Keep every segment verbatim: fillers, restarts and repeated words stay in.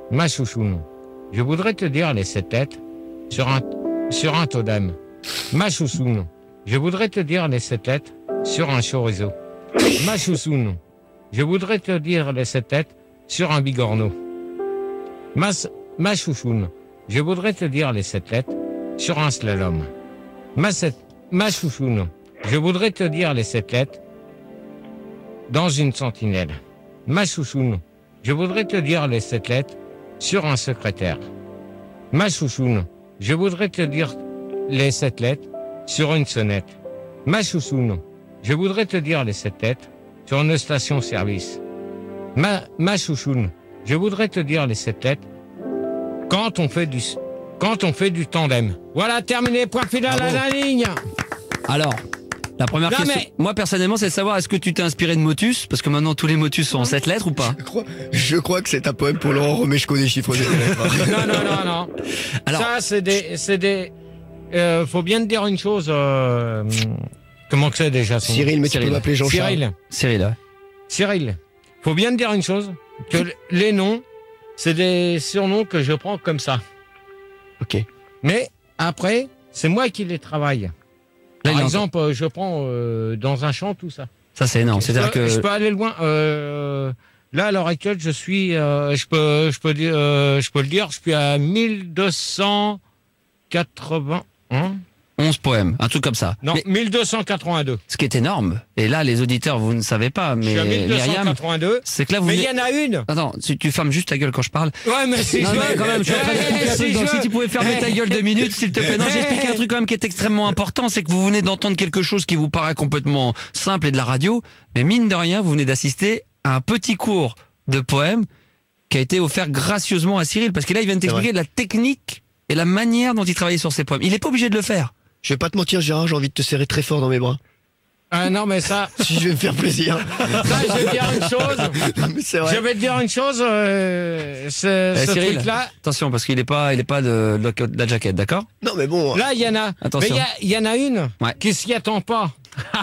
Ma chouchoune, je voudrais te dire les sept lettres sur un, sur un totem. Ma chouchoune, je voudrais te dire les sept lettres sur un chorizo. Ma chouchoune, je voudrais te dire les sept lettres sur un bigorneau. Ma, ma chouchoune, je voudrais te dire les sept lettres sur un slalom. Ma, set, ma chouchoune, je voudrais te dire les sept lettres dans une sentinelle. Ma chouchoune, je voudrais te dire les sept lettres sur un secrétaire. Ma chouchoune, je voudrais te dire les sept lettres sur une sonnette. Ma chouchoune, je voudrais te dire les sept lettres sur une station-service. Ma, ma chouchoune, je voudrais te dire les sept lettres quand on fait du, quand on fait du tandem. Voilà, terminé, point final à la ligne. Alors, la première Non, question, mais- moi personnellement, c'est de savoir est-ce que tu t'es inspiré de motus, parce que maintenant tous les motus sont en sept lettres ou pas? Je crois, je crois que c'est un poème pour Laurent Romeshko des chiffres des lettres. Non, non, non, non. Alors- Ça, c'est des, c'est des, euh, faut bien te dire une chose, euh, comment que c'est déjà son nom? Cyril, mais tu Cyril. peux m'appeler Jean-Charles. Cyril. Cyril, ouais. Cyril. Faut bien te dire une chose, que les noms, c'est des surnoms que je prends comme ça. Ok. Mais après, c'est moi qui les travaille. Là, il Par est exemple, euh, je prends euh, dans un chant tout ça. Ça c'est énorme. Je C'est-à-dire peux, que je peux aller loin. Euh, là, à l'heure actuelle, je suis, euh, je peux, je peux dire, euh, je peux le dire, je suis à mille deux cent quatre-vingts. Hein onze poèmes, un truc comme ça. non, Mais mille deux cent quatre-vingt-deux. ce qui est énorme, et là les auditeurs vous ne savez pas, Je mais suis à mille deux cent Myriam, quatre-vingt-deux. c'est que là vous Mais il venez- y en a une. Attends, tu, tu fermes juste ta gueule quand je parle. Ouais, mais si Non, je non, veux- quand même, je suis en train d'expliquer un Eh, truc, si donc je si veux- tu pouvais fermer ta gueule deux minutes, s'il te plaît. Non, j'explique un truc quand même qui est extrêmement important, c'est que vous venez d'entendre quelque chose qui vous paraît complètement simple et de la radio, mais mine de rien, vous venez d'assister à un petit cours de poème qui a été offert gracieusement à Cyril, parce que là, il vient de t'expliquer la technique et la manière dont il travaillait sur ses poèmes. Il est pas obligé de le faire. Je vais pas te mentir, Gérard, j'ai envie de te serrer très fort dans mes bras. Ah non, mais ça, Si je vais me faire plaisir. ça, je vais te dire une chose. Non, mais c'est Je vrai. vais te dire une chose. Euh, ce Eh, ce Cyril, truc-là, attention, parce qu'il est pas, il est pas de, de, de la jaquette, d'accord? Non, mais bon. là, il y en a. Attention. Mais il y, a- il y en a une Ouais. qui s'y attend pas.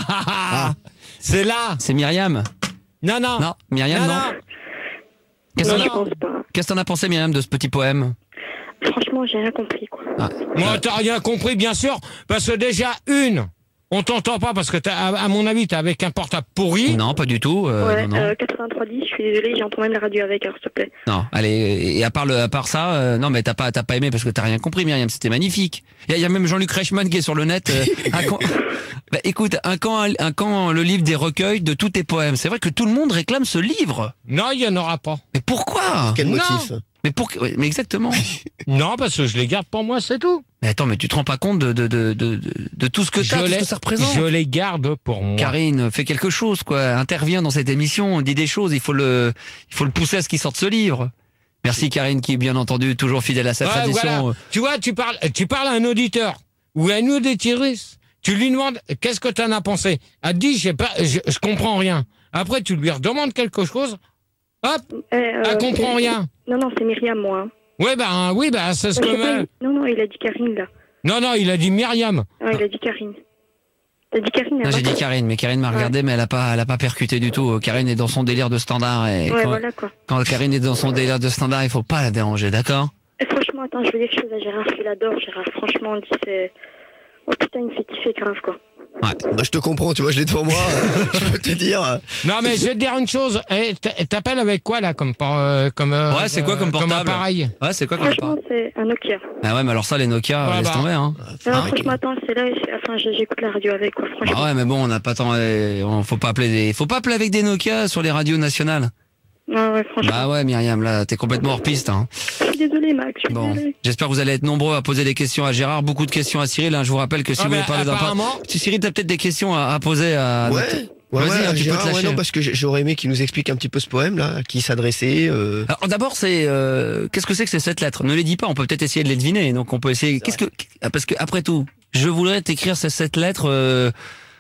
C'est là. C'est Myriam. Non, non. Non, Myriam, non. Qu'est-ce Non, que Je non. pense pas. qu'est-ce que t'en as pensé, Myriam, de ce petit poème? Franchement, j'ai rien compris, quoi. Ah. Moi, t'as rien compris, bien sûr, parce que déjà, une, on t'entend pas parce que, t'as, à, à mon avis, t'es avec un portable pourri. Non, pas du tout. euh, ouais, non, non. euh, quatre-vingt-trois dix, je suis désolée, j'entends même la radio avec, alors s'il te plaît. Non, allez, et à part le, à part ça, euh, non, mais t'as pas, t'as pas aimé parce que t'as rien compris, Myriam. C'était magnifique. Il y, a- il y a même Jean-Luc Reichmann qui est sur le net. euh, un camp- Bah, écoute, un camp, un camp, le livre des recueils de tous tes poèmes. C'est vrai que tout le monde réclame ce livre. Non, il y en aura pas. Mais pourquoi? Quel Non. motif? Mais pour, ouais, mais exactement. Non, parce que je les garde pour moi, c'est tout. Mais attends, mais tu te rends pas compte de, de, de, de, de, de tout ce que t'as, tout ce les, que ça représente. je les garde pour moi. Karine, fais quelque chose, quoi. Interviens dans cette émission, dis des choses. Il faut le, il faut le pousser à ce qu'il sorte ce livre. Merci Karine, qui est bien entendu toujours fidèle à sa Ouais, tradition. voilà. Tu vois, tu parles, tu parles à un auditeur ou à un auditrice. Tu lui demandes qu'est-ce que tu en as pensé. Elle te dit, j'ai pas, je, je comprends rien. Après, tu lui redemandes quelque chose. Hop, Eh, euh, elle comprend c'est- rien. Non, non, c'est Myriam, moi. hein. Ouais, ben, oui, ben, c'est ce Moi, que. j'ai pas me- eu- Non, non, il a dit Karine, là. Non, non, il a dit Myriam. Ah, il a dit Karine. T'as dit Karine, Non, là j'ai dit Karine, mais Karine m'a regardé, mais elle a pas, elle a pas percuté du tout. Karine est dans son délire de standard et Ouais, quand, voilà, quoi. quand Karine est dans son délire de standard, il faut pas la déranger, d'accord? Et franchement, attends, je veux dire quelque chose à Gérard, je l'adore, Gérard. Franchement, on dit c'est... Oh putain, il me fait kiffer grave, quoi. Bah, je te comprends, tu vois, je l'ai devant moi. Je peux te dire. Non, mais je vais te dire une chose. Eh, t'a- t'appelles avec quoi, là, comme, por- euh, comme, euh, Ouais, c'est quoi comme portable? appareil? Ouais, c'est quoi comme Franchement, c'est un Nokia. Ah ouais, mais alors ça, les Nokia, Ouais, laisse bah. tomber, hein. Non, Ah, franchement, attends, c'est là, c'est- enfin, je- j'écoute la radio avec, quoi, franchement. Bah ouais, mais bon, on n'a pas tant, euh, on- faut pas appeler des, faut pas appeler avec des Nokia sur les radios nationales. Ouais, ouais, franchement. Bah ouais, Myriam, là, t'es complètement hors piste, hein. Je suis désolée, Max, je suis Bon, désolée. j'espère que vous allez être nombreux à poser des questions à Gérard, beaucoup de questions à Cyril, hein. Je vous rappelle que si Ah, vous voulez ben, parler d'un apparemment- Si Cyril, t'as peut-être des questions à, à poser à... Ouais. Ouais, Vas-y, ouais, hein, tu peux Gérard, te ouais, lâcher. non, parce que j'ai- j'aurais aimé qu'il nous explique un petit peu ce poème là, à qui il s'adressait. Euh... Alors d'abord, c'est euh, qu'est-ce que c'est que ces sept lettres? Ne les dis pas, on peut peut-être essayer de les deviner. Donc on peut essayer. Qu'est-ce que parce que après tout, je voudrais t'écrire ces sept lettres. Euh,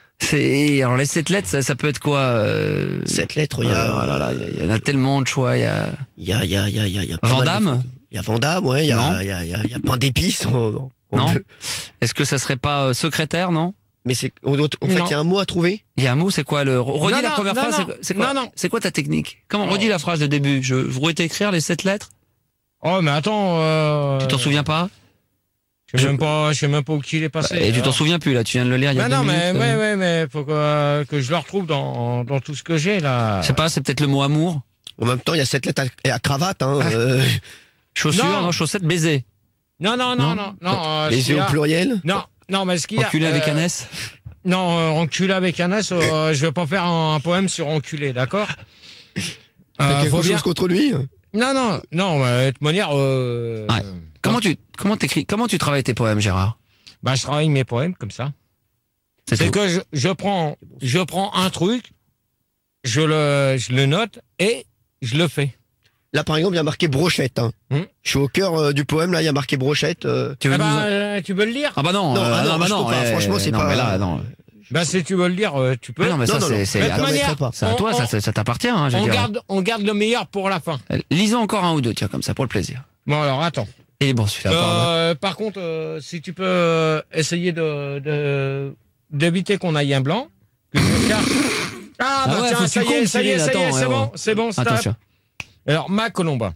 c'est alors les sept lettres, ça, ça peut être quoi? Euh, Cette lettre, il y a, euh, oh là là, il y, y en a tellement de choix. Il y a il y a, il y a, il y a, il y a, il y a pas mal de Vandame. photos. Il y a Vandame, ouais, il y Non. a, il y a, il y a, il y a pain d'épices. on- on Non. peut- Est-ce que ça serait pas euh, secrétaire? Non. Mais c'est, on doit- en fait, Non. il y a un mot à trouver. Il y a un mot, c'est quoi le redis Non, la non, première non, phrase. non. c'est- C'est quoi? Non, non. C'est quoi ta technique? Comment redis la phrase de début? Je voudrais t'écrire les sept lettres. Oh, mais attends. Euh... Tu t'en souviens pas? Je sais même pas, je sais même pas où qu'il est passé. Et tu t'en alors. souviens plus là, tu viens de le lire il y a Mais deux non, mais, minutes. ouais, euh. ouais, mais faut que, que je le retrouve dans, dans tout ce que j'ai, là. Je sais pas, c'est peut-être le mot amour. En même temps, il y a cette lettre à, à cravate. Hein, euh, Chaussures, Non. non, chaussettes, baiser. Non, non, non, Non. non, non. euh, ce les qu'il yeux y au a- pluriel. Non, non, mais ce qu'il y a. Enculé avec euh, un S. Non, euh, enculé avec un S, euh, je vais pas faire un, un poème sur enculé, d'accord? T'as Euh, quelque faut chose bien- contre lui? Non, non, non, euh, de toute manière, euh, Ouais. Comment tu, comment t'écris, comment tu travailles tes poèmes, Gérard? bah, je travaille mes poèmes comme ça. C'est C'est tout. que je, je prends, je prends un truc, je le, je le note et je le fais. Là, par exemple, il y a marqué brochette. Hein. Hmm. Je suis au cœur euh, du poème. Là, il y a marqué brochette. euh. Tu veux Ah nous bah, en- euh, tu veux le lire? Ah bah non, Non, euh, ah non, bah je peux pas, eh, franchement, c'est non, pas- mais là, non. Bah, si tu veux le lire, euh, tu peux. Mais non, mais ça, Non, non, c'est, non. c'est, Mais de à- toute permettrai manière, pas. c'est à on- toi, on- ça, ça, ça t'appartient, hein, je veux on dire. garde, on garde le meilleur pour la fin. Euh, Lisons encore un ou deux, tiens, comme ça, pour le plaisir. Bon, alors, attends. Et bon, celui-là, pardon. Euh, par contre, euh, si tu peux euh, essayer de, de, d'éviter qu'on aille un blanc, que je cherche. Ah, bah Ah ouais, faut tiens, que ça tu y est, comptes, ça y est, Cyril, ça y est, attends, c'est ouais, bon, ouais. c'est bon, stop. Attention. Alors, ma Colomba.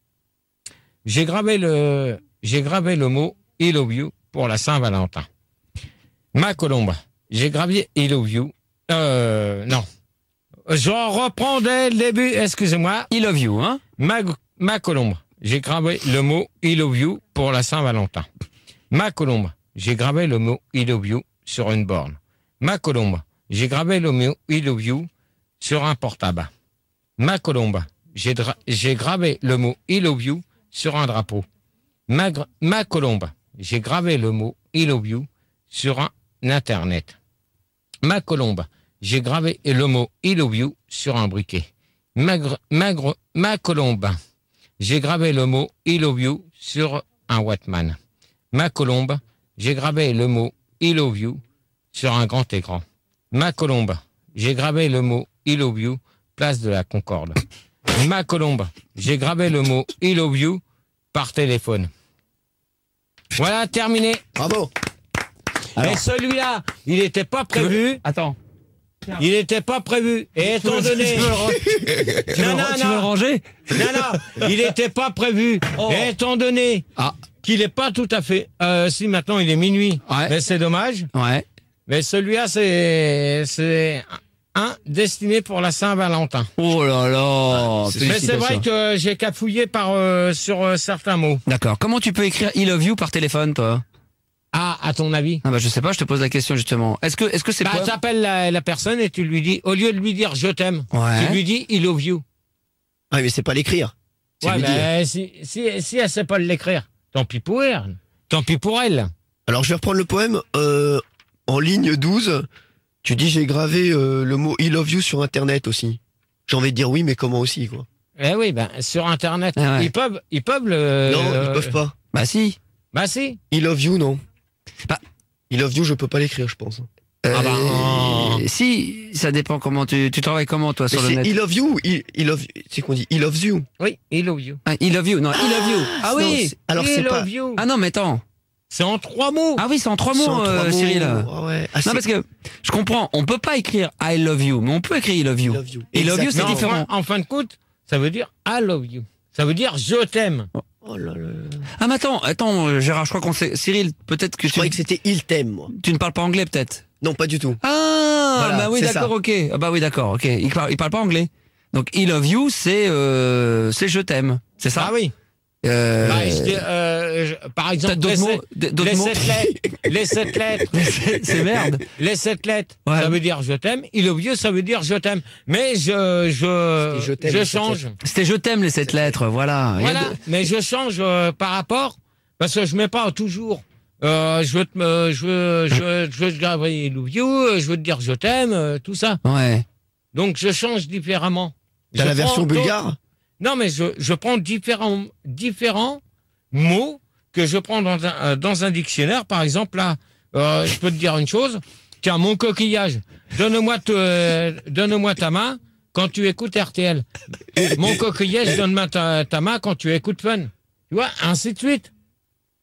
J'ai gravé le, j'ai gravé le mot I love you pour la Saint-Valentin. Ma Colomba. J'ai gravé I love you. Euh, non. Je reprends dès le début, excusez-moi. I love you, hein? Ma, ma Colombe, j'ai gravé le mot I love you pour la Saint-Valentin. Ma Colombe, j'ai gravé le mot I love you sur une borne. Ma Colombe, j'ai gravé le mot I love you sur un portable. Ma Colombe, j'ai, dra- j'ai gravé le mot I love you sur un drapeau. Ma, gra- ma Colombe, j'ai gravé le mot I love you sur un internet. Ma Colombe, j'ai gravé le mot I love you sur un briquet. Ma, gr- ma, gr- ma Colombe, j'ai gravé le mot I love you sur un Wattman. Ma Colombe, j'ai gravé le mot I love you sur un grand écran. Ma Colombe, j'ai gravé le mot I love you, place de la Concorde. Ma Colombe, j'ai gravé le mot I love you par téléphone. Voilà, terminé. Bravo. Et celui-là, il n'était pas prévu. Attends. Il n'était pas prévu. Et étant donné... Tu veux le, Non, non, tu veux le non. ranger? Non, non, il n'était pas prévu. Oh. Et étant donné Ah. qu'il n'est pas tout à fait... Euh, si, maintenant, il est minuit. Ouais. Mais c'est dommage. Ouais. Mais celui-là, c'est... C'est un destiné pour la Saint-Valentin. Oh là là. Mais c'est félicitations. vrai que j'ai cafouillé par, euh, sur euh, certains mots. D'accord. Comment tu peux écrire I love you par téléphone, toi? Ah, à ton avis? Ah bah je sais pas, je te pose la question justement. Est-ce que est-ce que c'est Bah, pas t'appelles la, la personne et tu lui dis, au lieu de lui dire je t'aime, Ouais. tu lui dis I love you. Ah, mais c'est pas l'écrire. C'est Ouais, lui dire. mais si, si, si elle sait pas l'écrire, tant pis pour elle. Tant pis pour elle. Alors, je vais reprendre le poème euh, en ligne douze. Tu dis, j'ai gravé euh, le mot I love you sur Internet aussi. J'ai envie de dire oui, mais comment aussi, quoi. Eh oui, ben, sur Internet, Ah ouais. ils peuvent, ils peuvent le... non, le- ils peuvent pas. Bah si. Bah si. I love you, non. Bah. I love you, je peux pas l'écrire, je pense. Ah bah, Euh, si, ça dépend comment tu, tu travailles comment toi Mais sur le c'est net. I love you ou I, I love, c'est qu'on dit I loves you. Oui, I love you. Ah, I love you, non, I love you. Ah Non, oui. c'est- alors I c'est love pas. you. Ah non, mais attends. C'est en trois mots. Ah oui, c'est en trois mots, c'est en trois euh, mots. Cyril. Ah ouais. Ah, Non c'est parce que je comprends, on peut pas écrire I love you, mais on peut écrire I love you. I love you. I love you, Mais c'est en différent. fin- En fin de compte, ça veut dire I love you. Ça veut dire je t'aime. Oh là là. Ah mais attends, attends, euh, Gérard, je crois qu'on sait. Cyril, peut-être que Je tu, croyais que c'était il t'aime, moi. tu ne parles pas anglais, peut-être. Non, pas du tout. Ah, Voilà, bah oui, c'est d'accord, ok. Ah bah oui, d'accord, ok. Il parle, il parle pas anglais. Donc I love you, c'est euh, c'est je t'aime, c'est ça. Ah oui. Euh, Bah, je dis, euh, je- par T'as exemple, d'autres les, mots, sept- d- d'autres les mots. sept lettres, les sept lettres, C'est- c'est merde. les sept lettres, Ouais. ça veut dire je t'aime. I love you, ça veut dire je t'aime. Mais je, je, C'était je t'aime, je les sept change. C'était je t'aime les sept lettres, voilà. Il y a Voilà. de- Mais je change euh, par rapport, parce que je mets pas toujours. Euh, je veux te, euh, je veux, je veux, je veux te graver I love you, euh, je veux te dire je t'aime, euh, tout ça. Ouais. Donc je change différemment. T'as Je la version prends- bulgare? Non, mais je, je prends différents, différents mots que je prends dans un, euh, dans un dictionnaire. Par exemple, là, euh, je peux te dire une chose. Tiens, mon coquillage, donne-moi te- euh, donne-moi ta main quand tu écoutes R T L. Mon coquillage, donne-moi ta, ta main quand tu écoutes Fun. Tu vois, ainsi de suite.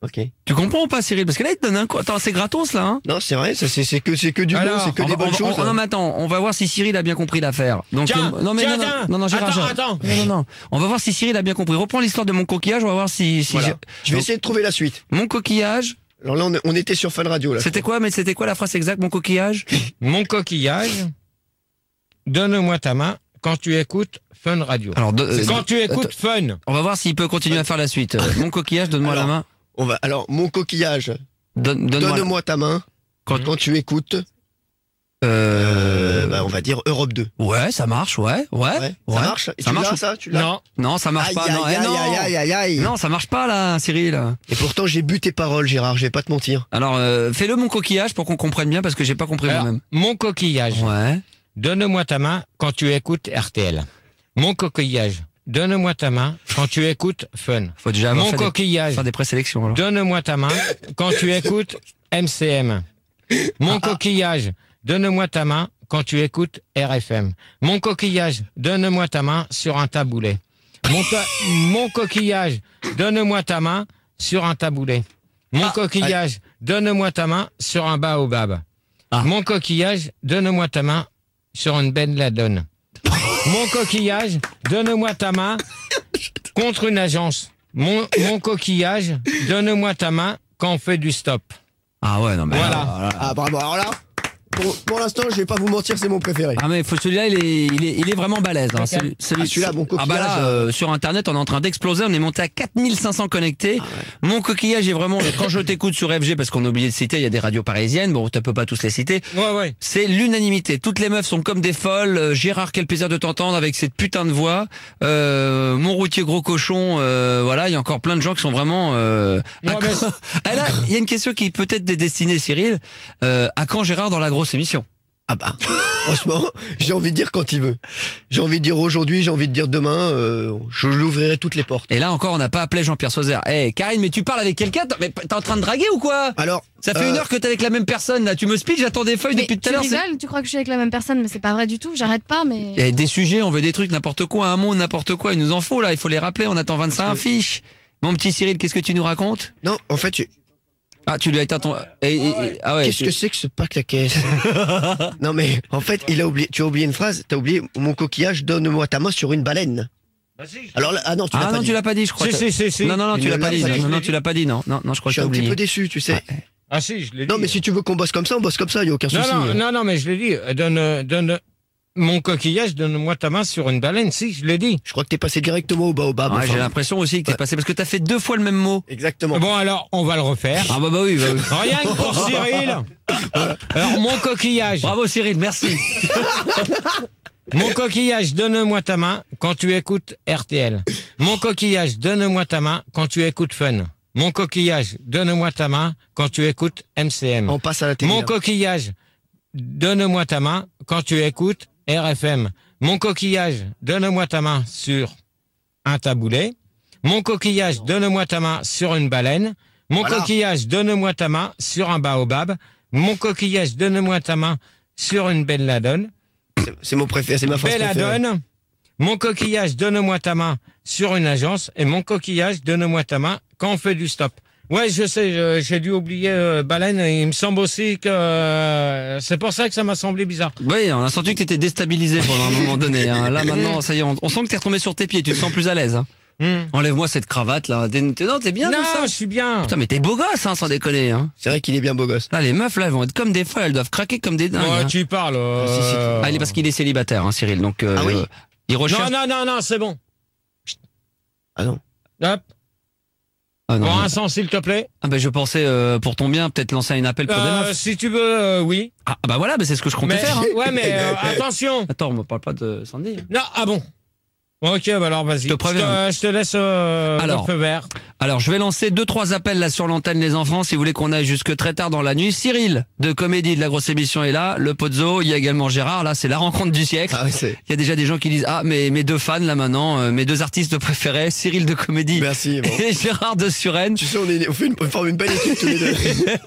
Ok. Tu comprends ou pas, Cyril? Parce que là, il te donne un quoi. Attends, c'est gratos, là, hein? Non, c'est vrai, ça, c'est, c'est que, c'est que du Alors, bon, c'est que On des va- bonnes on va- choses. on- hein. non, mais attends, on va voir si Cyril a bien compris l'affaire. Donc, Tiens, le- non, mais tiens, non, tiens. non, non, non, Gérard, Attends, Gérard. attends. Non, non, non. On va voir si Cyril a bien compris. Reprends l'histoire de mon coquillage, on va voir si, si Voilà. j'ai- Je vais Donc, essayer de trouver la suite. mon coquillage, Alors là, on, on était sur Fun Radio, là. c'était quoi, mais c'était quoi la phrase exacte, mon coquillage? Mon coquillage, donne-moi ta main quand tu écoutes Fun Radio. Alors, de- euh, Quand tu écoutes Fun. on va voir s'il peut continuer à faire la suite. Euh, Mon coquillage, donne-moi Alors, la main. On va, alors, mon coquillage, Donne, donne-moi. donne-moi ta main quand, quand tu écoutes, Euh, euh, bah, on va dire Europe deux. Ouais, ça marche, ouais, ouais. Ouais. ouais. Ça marche? Et Ça tu marche l'as, ou- ça? Tu l'as? Non. Non, ça marche Aïe, pas. aïe, non, eh aïe, non. aïe, aïe, aïe, aïe. Non, ça marche pas là, Cyril. Et pourtant, j'ai bu tes paroles, Gérard, je vais pas te mentir. Alors, euh, fais-le mon coquillage pour qu'on comprenne bien parce que j'ai pas compris Alors, moi-même. mon coquillage, Ouais. donne-moi ta main quand tu écoutes R T L. Mon coquillage, donne-moi ta main quand tu écoutes Fun. Faut déjà avoir Mon fait des, coquillage, faire des présélections. Alors. donne-moi ta main quand tu écoutes M C M. Mon coquillage, donne-moi ta main quand tu écoutes R F M. Mon coquillage, donne-moi ta main sur un taboulet. Mon, co- mon coquillage, donne-moi ta main sur un taboulet. Mon coquillage, donne-moi ta main sur un baobab. Ah. Mon coquillage, donne-moi ta main sur une Ben Laden. Mon coquillage, donne-moi ta main contre une agence. Mon, mon coquillage, donne-moi ta main quand on fait du stop. Ah ouais, non mais. Voilà. alors, voilà. Ah, bravo. Alors là, pour, pour l'instant, je vais pas vous mentir, c'est mon préféré. Ah mais faut celui-là, il est, il est, il est vraiment balèze. Hein. Ok. Celui, celui, Ah, celui-là, mon Ah bah là, coquillage, euh, sur internet, on est en train d'exploser. On est monté à quatre mille cinq cents connectés. Mon coquillage est vraiment. Quand je t'écoute sur F G, parce qu'on a oublié de citer, il y a des radios parisiennes. Bon, tu peux pas tous les citer. Ouais, ouais. C'est l'unanimité. Toutes les meufs sont comme des folles. Euh, Gérard, quel plaisir de t'entendre avec cette putain de voix. Euh, mon routier gros cochon. Euh, voilà, il y a encore plein de gens qui sont vraiment. Euh, Ouais, à mais quand- Ah, là, il y a une question qui peut-être est destinée, Cyril. Euh, à quand Gérard dans la grosse émission? Ah bah, franchement, j'ai envie de dire quand il veut. J'ai envie de dire aujourd'hui, j'ai envie de dire demain, euh, je lui ouvrirai toutes les portes. Et là encore, on n'a pas appelé Jean-Pierre Sauzère. Eh, Karine, mais tu parles avec quelqu'un? T'es- Mais t'es en train de draguer ou quoi? Alors, Ça fait euh, une heure que t'es avec la même personne, là. Tu me speaks, j'attends des feuilles Mais depuis tout tu à l'heure. c'est- rigoles, tu crois que je suis avec la même personne, mais c'est pas vrai du tout. J'arrête pas, mais. Eh, des sujets, on veut des trucs, n'importe quoi, un mot, n'importe quoi. Il nous en faut, là. Il faut les rappeler. On attend vingt-cinq fiches. Mon petit Cyril, qu'est-ce que tu nous racontes? non, en fait, j'ai- Ah, tu lui as été à ton... Eh, eh, eh, ah ouais. qu'est-ce tu- que c'est que ce pack la caisse? Non mais, en fait, il a oublié, tu as oublié une phrase, t'as oublié mon coquillage, donne-moi ta main sur une baleine. Alors là, ah non, tu l'as Ah pas non, dit. tu l'as pas dit, je crois. Si, que- si, si, si. Non, non, non, Il tu ne l'as pas l'a dit. pas Non, dit. non, tu l'as pas dit, non. Non, non, je crois Je que suis t'as un petit oublié. peu déçu, tu sais. Ah si, je l'ai dit. Non mais si tu veux qu'on bosse comme ça, on bosse comme ça, y a aucun Non, souci. non, non, non, mais je l'ai dit. Donne, donne, mon coquillage, donne-moi ta main sur une baleine. Si, je l'ai dit. Je crois que t'es passé directement au baobab. Ouais, enfin. j'ai l'impression aussi que t'es Ouais. passé, parce que t'as fait deux fois le même mot. Exactement. Bon, alors, on va le refaire. Ah bah bah oui, bah oui. Rien que pour Cyril. Alors, mon coquillage. Bravo Cyril, merci. Mon coquillage, donne-moi ta main quand tu écoutes R T L. Mon coquillage, donne-moi ta main quand tu écoutes Fun. Mon coquillage, donne-moi ta main quand tu écoutes M C M. On passe à la télé. Mon là. coquillage, donne-moi ta main quand tu écoutes R F M. Mon coquillage, donne-moi ta main sur un taboulet. Mon coquillage, donne-moi ta main sur une baleine. Mon Voilà. coquillage, donne-moi ta main sur un baobab. Mon coquillage, donne-moi ta main sur une Ben Laden. C'est- C'est mon préféré, c'est ma phrase préférée. Belladone. Mon coquillage, donne-moi ta main sur une agence. Et mon coquillage, donne-moi ta main quand on fait du stop. Ouais, je sais, je- j'ai dû oublier euh, baleine. Et il me semble aussi que euh, c'est pour ça que ça m'a semblé bizarre. Oui, on a senti que t'étais déstabilisé pendant un moment donné. Hein. Là maintenant, ça y est, on, on sent que t'es retombé sur tes pieds, tu te sens plus à l'aise. Hein. Hmm. Enlève-moi cette cravate là. T'es, t'es- non, t'es bien Non, comme ça. je suis bien. Putain, mais t'es beau gosse, hein, sans déconner. Hein. C'est vrai qu'il est bien beau gosse. Là, les meufs là, elles vont être comme des folles, elles doivent craquer comme des dingues. Ouais, hein. tu parles. euh, si, si. Ah, il est parce qu'il est célibataire, hein, Cyril. Donc, euh, Ah oui il recherche. Non, non, non, non, c'est bon. Ah non. Hop. Ah, non, Pour mais- un sens, s'il te plaît. Ah, ben je pensais euh, pour ton bien peut-être lancer un appel pour des Euh, meufs. si tu veux, euh, oui. Ah bah voilà, bah c'est ce que je comptais Mais, faire. Hein. ouais, mais euh, attention. Attends, on me parle pas de Sandy. Non, ah bon. Ok, bah alors vas-y. Je te préviens. Je te, je te laisse euh, Alors. le feu vert. Alors, je vais lancer deux trois appels là sur l'antenne, les enfants, si vous voulez qu'on aille jusque très tard dans la nuit. Cyril de Comédie de la grosse émission est là, le Pozzo, il y a également Gérard. Là, c'est la rencontre du siècle. Ah oui, c'est. Il y a déjà des gens qui disent ah mais mes deux fans là maintenant, euh, mes deux artistes préférés, Cyril de Comédie Merci. Bon. et Gérard de Suresnes. Tu sais, on, est, on, fait une, on forme une belle équipe tous les deux.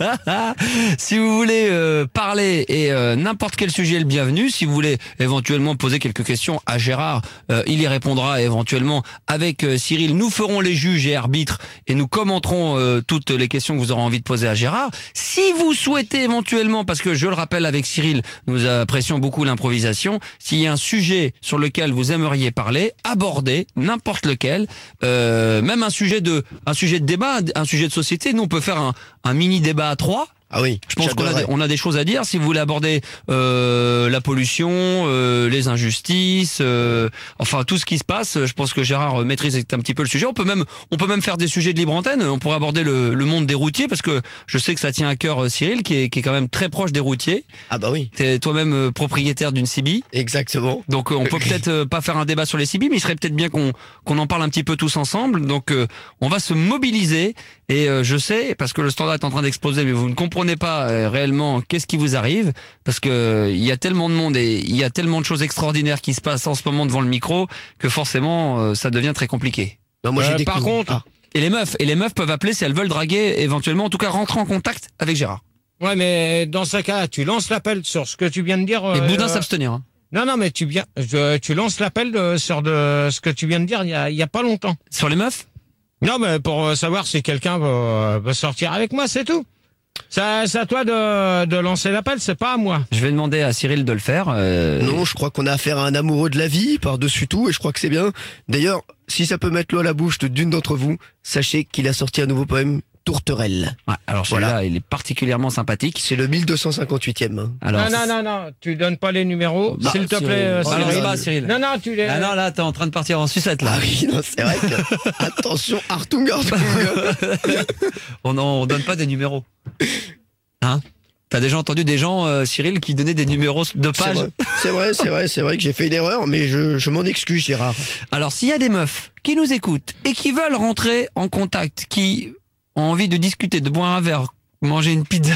Si vous voulez euh, parler et euh, n'importe quel sujet est le bienvenu, si vous voulez éventuellement poser quelques questions à Gérard, euh, il y répondra éventuellement avec euh, Cyril. Nous ferons les juges et arbitres et nous commenterons euh, toutes les questions que vous aurez envie de poser à Gérard. Si vous souhaitez éventuellement, parce que je le rappelle avec Cyril, nous apprécions beaucoup l'improvisation, s'il y a un sujet sur lequel vous aimeriez parler, aborder n'importe lequel, euh, même un sujet de un sujet de débat, un sujet de société, nous on peut faire un, un mini débat à trois. Ah oui, je pense qu'on a, on a des choses à dire. Si vous voulez aborder euh, la pollution, euh, les injustices, euh, enfin tout ce qui se passe, je pense que Gérard maîtrise un petit peu le sujet. On peut même, on peut même faire des sujets de libre antenne. On pourrait aborder le, le monde des routiers parce que je sais que ça tient à cœur Cyril, qui est, qui est quand même très proche des routiers. Ah bah oui. T'es toi-même euh, propriétaire d'une C B. Exactement. Donc euh, on peut peut-être euh, pas faire un débat sur les C B, mais il serait peut-être bien qu'on qu'on en parle un petit peu tous ensemble. Donc euh, on va se mobiliser. Et euh, je sais, parce que le standard est en train d'exploser, mais vous ne comprenez pas euh, réellement qu'est-ce qui vous arrive, parce que euh, il y a tellement de monde et il y a tellement de choses extraordinaires qui se passent en ce moment devant le micro que forcément euh, ça devient très compliqué. Non, moi, j'ai Euh, des par coups. contre, Ah. Et les meufs, et les meufs peuvent appeler si elles veulent draguer éventuellement, en tout cas rentrer en contact avec Gérard. ouais, mais dans ce cas, tu lances l'appel sur ce que tu viens de dire. Et euh, Boudin euh, s'abstenir. Hein. Non, non, mais tu viens, je- tu lances l'appel de- sur de ce que tu viens de dire il y a, il y a pas longtemps. Sur les meufs. Non, mais pour euh, savoir si quelqu'un veut, veut sortir avec moi, c'est tout. Ça- C'est à toi de, de lancer l'appel, c'est pas à moi. Je vais demander à Cyril de le faire. euh, Non, je crois qu'on a affaire à un amoureux de la vie par-dessus tout et je crois que c'est bien. D'ailleurs, si ça peut mettre l'eau à la bouche de d'une d'entre vous, sachez qu'il a sorti un nouveau poème, Tourterelle. ouais, alors celui-là, Voilà. il est particulièrement sympathique. C'est le mille deux cent cinquante-huitième. hein. Alors, non, non, non, non, tu donnes pas les numéros, Bah, s'il te Cyril. plaît, euh, Oh, Cyril. balance pas, Cyril. Non, non, tu les. Ah non, là, t'es en train de partir en sucette, là. Ah oui, non, c'est vrai que... Attention, Artung, Artung. on, on donne pas des numéros. Hein? T'as déjà entendu des gens, euh, Cyril, qui donnaient des numéros de C'est page? vrai, c'est vrai, c'est vrai, c'est vrai que j'ai fait une erreur, mais je, je m'en excuse, Gérard. Alors, s'il y a des meufs qui nous écoutent et qui veulent rentrer en contact, qui ont envie de discuter, de boire un verre, manger une pizza,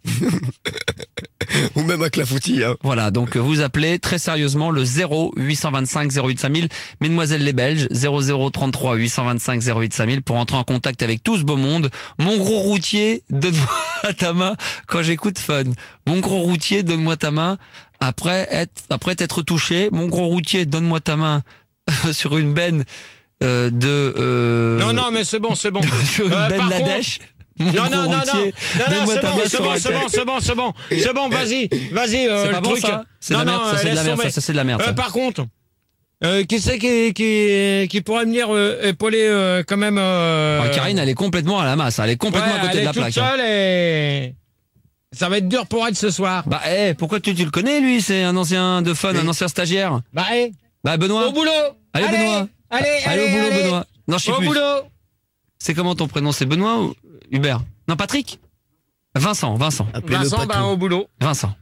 Ou même à Clafoutis, hein. voilà, donc vous appelez très sérieusement le zéro huit cent vingt-cinq zéro huit cinq mille, Mesdemoiselles les Belges, zéro zéro trente-trois huit cent vingt-cinq zéro huit cinq mille pour entrer en contact avec tout ce beau monde. Mon gros routier, donne-moi ta main quand j'écoute Fun. Mon gros routier, donne-moi ta main après être, après t'être touché. Mon gros routier, donne-moi ta main sur une benne euh, de... Euh, Non, non, mais c'est bon, c'est bon. sur une Euh, benne par la contre- dèche. Mon Non, gros non, non, non, routier, non, non, donne-moi c'est ta bon, main c'est sur bon, un c'est bon, c'est bon, c'est bon, c'est bon, vas-y, vas-y, euh, C'est le pas bon truc. ça? C'est de la Non, merde, non, ça c'est de la laisse merde, tomber. ça, ça c'est de la merde. Euh, ça. par contre, euh, qui c'est qui, qui, qui pourrait venir euh, épauler euh, quand même euh, Ah, Karine, elle est complètement à la masse, elle est complètement ouais, à côté elle de la est toute plaque. hein. seule et ça va être dur pour elle ce soir. Bah, eh, pourquoi tu, tu le connais, lui? C'est un ancien de Fun, Oui. un ancien stagiaire. Bah, eh, Bah, Benoît. au boulot. Allez, Benoît. Allez, allez, Allez, au boulot, allez. Benoît. Non, je sais Au plus. boulot. C'est comment ton prénom? C'est Benoît ou Hubert? Non, Patrick? Vincent, Vincent. Appelez-le Vincent, bah, Patou. au boulot. Vincent.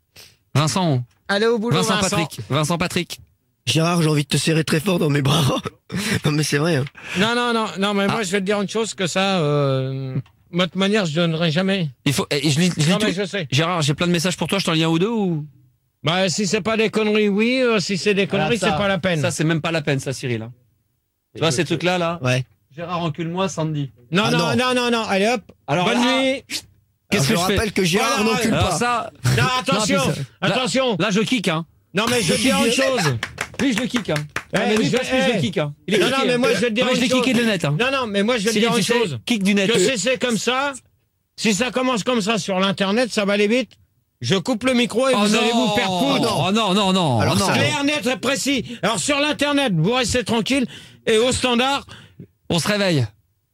Vincent. Allez au boulot, Vincent Vincent. Patrick. Vincent Patrick. Gérard, j'ai envie de te serrer très fort dans mes bras. Non, mais c'est vrai, hein. Non, non, non, non, mais Ah. moi, je vais te dire une chose que ça, euh, moi, de toute manière, je donnerai jamais. Il faut, eh, je lis, je lis Non, tout. mais je sais. Gérard, j'ai plein de messages pour toi, je t'en lis un ou deux ou? Bah, si c'est pas des conneries, oui. euh, si c'est des conneries, Ah, ça, c'est pas la peine. Ça, c'est même pas la peine, ça, Cyril. hein. Tu vois, ces trucs-là, là. Ouais. Gérard, encule-moi, Sandy. Non, Ah, non, non. non, non, non, allez hop. Alors Bonne là- nuit. Qu'est-ce Alors, que je je fais? rappelle que Gérard Voilà, n'encule Alors pas. ça, Non, attention, Non, puis ça- là- attention. là, je kick, hein. Non, mais je vais te dire une chose. Lui, je le kick, hein. Eh, Ah, mais lui, je- parce que je eh. le kick, hein. Il est Non, kické, non, mais hein. moi, je vais te dire Non, mais je une l'ai kické chose. de net, hein. Non, non, mais moi, je vais te Cyril, dire une tu sais, chose. kick du net. Que si c'est comme ça, si ça commence comme ça sur l'internet, ça va aller vite. Je coupe le micro et Oh vous non, allez vous faire foutre. Oh non, non, non. Alors oh non. ça- Clair, net et précis. Alors sur l'internet, vous restez tranquille. Et au standard, On se réveille.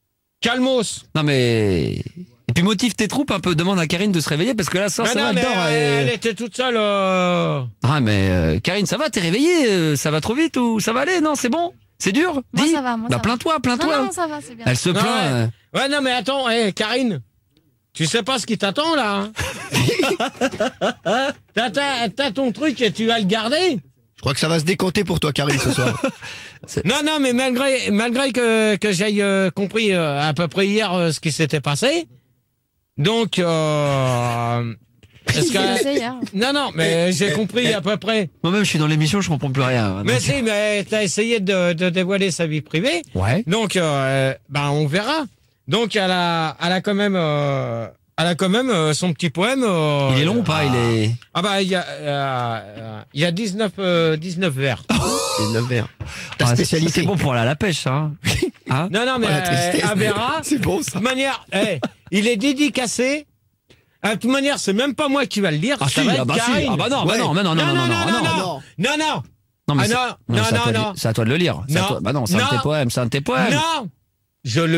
calmos. Non mais... Et puis motive tes troupes un peu, demande à Karine de se réveiller parce que là, ça, Ah ça non, va, elle mais dort. elle, elle- elle était toute seule. euh. Ah mais euh, Karine, ça va, t'es réveillée, euh, ça va trop vite ou ça va aller? Non, c'est bon? C'est dur? Moi, Dis. ça va, moi, Bah ça va. plains-toi, Non, plains-toi. non, ça va, c'est bien. Elle se Non, plaint. ouais. euh. Ouais, non, mais attends, hé, Karine. Tu sais pas ce qui t'attend là. Hein. T'as, t'as- t'as ton truc et tu vas le garder. Je crois que ça va se décanter pour toi, Karine, ce soir. Non, non, mais malgré, malgré que, que j'aille euh, compris euh, à peu près hier euh, ce qui s'était passé. Donc, euh, est-ce C'est que... passé hier. Non, non, mais j'ai compris à peu près. Moi-même, je suis dans l'émission, je comprends plus rien. Mais Donc- si, mais t'as essayé de, de dévoiler sa vie privée. Ouais. Donc, euh, ben, on verra. Donc, elle a, elle a quand même, euh, elle a quand même euh, son petit poème. euh, Il est long ou pas? Il est... Ah bah, il y a, euh, il y a dix-neuf, euh, dix-neuf vers. C'est neuf verres. Ta Ah, c'est- spécialité. C'est bon pour aller à la pêche, ça. hein. Ah. Non, non, mais Oh, la euh, tristesse. à Vera, C'est bon de ça. toute manière, eh, il est dédicacé. Ah, de toute manière, c'est même pas moi qui va le lire. Ah, ça si, va ah être bah si. Karine. Ah bah non, bah Ouais. non, mais non, non, non, non, non, ah, non. non, non. non, non. Non, mais Ah c'est- non, non, c'est à non, toi de- non. C'est à toi de le lire. C'est à Non. toi- Bah non, c'est un de tes Non. poèmes, c'est un de tes poèmes. Non, je le